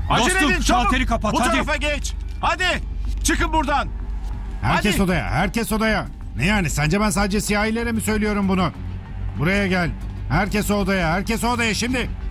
Acele Dostum, edin çabuk. şalteri kapat, Bu hadi. tarafa geç. Hadi. Çıkın buradan. Herkes Hadi. odaya, herkes odaya. Ne yani, sence ben sadece siyahilere mi söylüyorum bunu? Buraya gel. Herkes odaya, herkes odaya şimdi.